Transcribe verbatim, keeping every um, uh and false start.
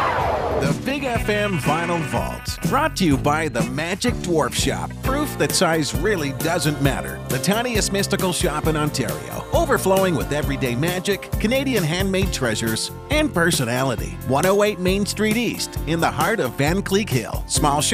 The Big F M Vinyl Vault, brought to you by the Magic Dwarf Shop. Proof that size really doesn't matter. The tiniest mystical shop in Ontario, overflowing with everyday magic, Canadian handmade treasures, and personality. one oh eight Main Street East, in the heart of Van Cleek Hill. Small shop.